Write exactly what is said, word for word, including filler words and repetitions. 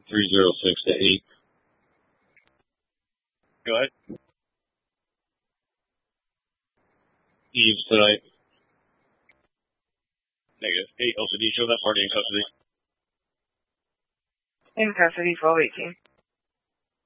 three zero six to eight. Go ahead. Eves tonight. Negative. eight, L C D, show that party in custody. In custody, twelve eighteen.